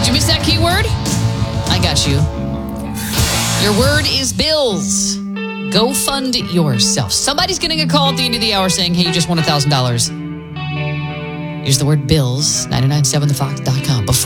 Did you miss that keyword? I got you. Your word is bills. Go fund yourself. Somebody's getting a call at the end of the hour saying, hey, you just won $1,000. Use the word bills, 997thefox.com.